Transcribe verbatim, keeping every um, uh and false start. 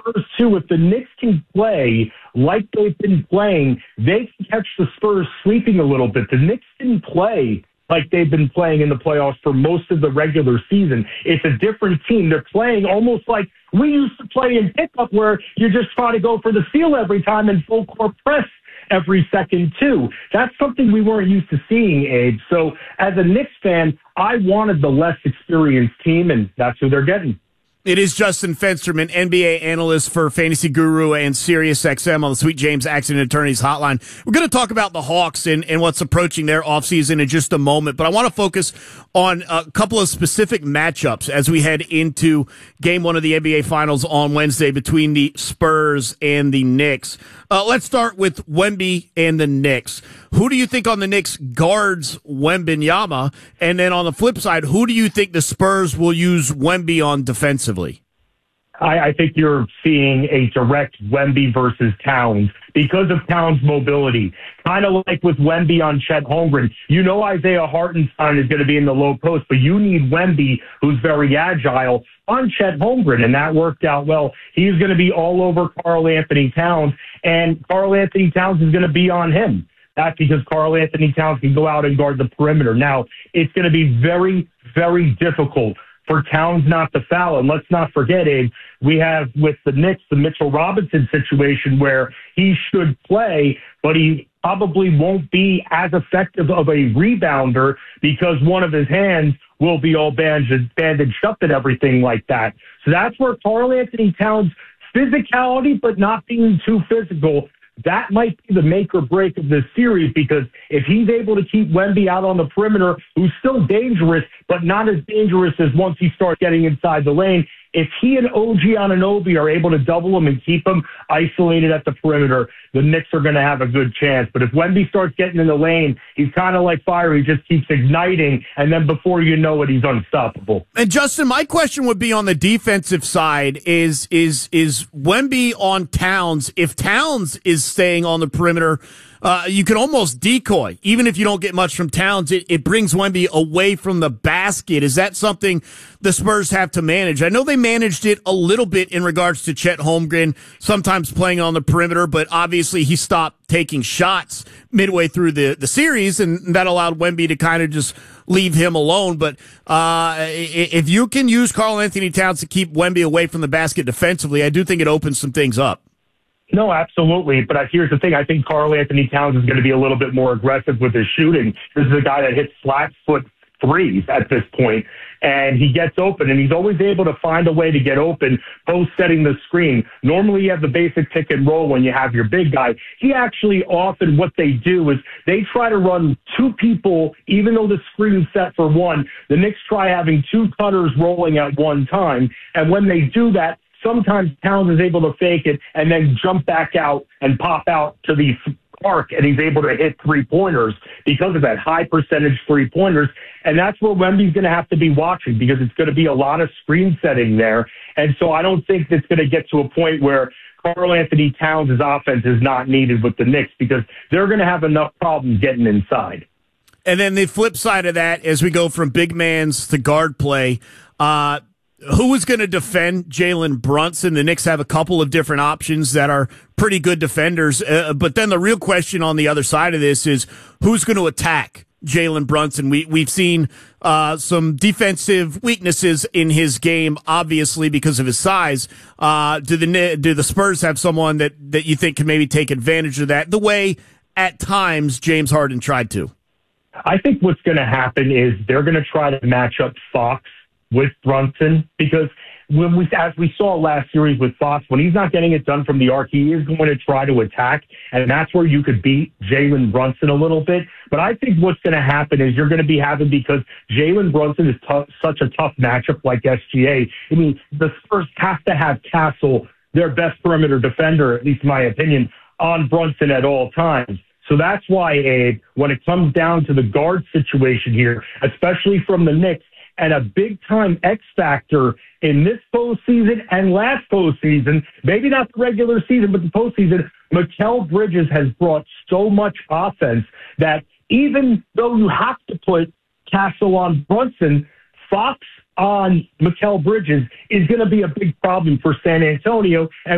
Spurs, too, if the Knicks can play like they've been playing, they can catch the Spurs sleeping a little bit. The Knicks didn't play like they've been playing in the playoffs for most of the regular season. It's a different team. They're playing almost like we used to play in pickup, where you just try to go for the steal every time and full court press every second, too. That's something we weren't used to seeing, Abe. So as a Knicks fan, I wanted the less experienced team, and that's who they're getting. It is Justin Fensterman, N B A analyst for Fantasy Guru and SiriusXM on the Sweet James Accident Attorneys Hotline. We're going to talk about the Hawks and, and what's approaching their offseason in just a moment, but I want to focus on a couple of specific matchups as we head into game one of the N B A Finals on Wednesday between the Spurs and the Knicks. Uh, let's start with Wemby and the Knicks. Who do you think on the Knicks guards Wembanyama? And then on the flip side, who do you think the Spurs will use Wemby on defensively? I, I think you're seeing a direct Wemby versus Towns because of Towns' mobility. Kind of like with Wemby on Chet Holmgren. You know Isaiah Hartenstein is going to be in the low post, but you need Wemby, who's very agile, on Chet Holmgren, and that worked out well. He's going to be all over Karl Anthony Towns, and Karl Anthony Towns is going to be on him. That's because Karl Anthony Towns can go out and guard the perimeter. Now, it's going to be very, very difficult for Towns not to foul. And let's not forget, Abe, we have with the Knicks the Mitchell Robinson situation where he should play, but he probably won't be as effective of a rebounder because one of his hands will be all bandaged, bandaged up and everything like that. So that's where Karl Anthony Towns' physicality, but not being too physical, that might be the make or break of this series, because if he's able to keep Wemby out on the perimeter, who's still dangerous, but not as dangerous as once he starts getting inside the lane, if he and O G Anunoby are able to double him and keep him isolated at the perimeter, the Knicks are going to have a good chance. But if Wemby starts getting in the lane, he's kind of like fire. He just keeps igniting, and then before you know it, he's unstoppable. And Justin, my question would be on the defensive side: is is is Wemby on Towns? If Towns is staying on the perimeter, Uh, you can almost decoy. Even if you don't get much from Towns, it, it brings Wemby away from the basket. Is that something the Spurs have to manage? I know they managed it a little bit in regards to Chet Holmgren, sometimes playing on the perimeter, but obviously he stopped taking shots midway through the, the series, and that allowed Wemby to kind of just leave him alone. But uh, if you can use Karl Anthony Towns to keep Wemby away from the basket defensively, I do think it opens some things up. No, absolutely. But here's the thing. I think Karl Anthony Towns is going to be a little bit more aggressive with his shooting. This is a guy that hits flat foot threes at this point, and he gets open, and he's always able to find a way to get open post setting the screen. Normally you have the basic pick and roll when you have your big guy. He actually often, what they do is they try to run two people, even though the screen's set for one. The Knicks try having two cutters rolling at one time, and when they do that, sometimes Towns is able to fake it and then jump back out and pop out to the arc, and he's able to hit three-pointers because of that high percentage three-pointers. And that's where Wemby's going to have to be watching, because it's going to be a lot of screen setting there. And so I don't think it's going to get to a point where Karl Anthony Towns' offense is not needed with the Knicks, because they're going to have enough problems getting inside. And then the flip side of that, as we go from big mans to guard play, uh, who is going to defend Jalen Brunson? The Knicks have a couple of different options that are pretty good defenders. Uh, but then the real question on the other side of this is who's going to attack Jalen Brunson? We, we've seen uh, some defensive weaknesses in his game, obviously, because of his size. Uh, do the do the Spurs have someone that, that you think can maybe take advantage of that, the way at times James Harden tried to? I think what's going to happen is they're going to try to match up Fox with Brunson, because when we, as we saw last series with Fox, when he's not getting it done from the arc, he is going to try to attack, and that's where you could beat Jalen Brunson a little bit. But I think what's going to happen is you're going to be having, because Jalen Brunson is tough, such a tough matchup like S G A. I mean, the Spurs have to have Castle, their best perimeter defender, at least in my opinion, on Brunson at all times. So that's why, Abe, when it comes down to the guard situation here, especially from the Knicks, and a big-time X factor in this postseason and last postseason, maybe not the regular season, but the postseason, Mikal Bridges has brought so much offense that even though you have to put Castle on Brunson, Fox on Mikal Bridges is going to be a big problem for San Antonio. And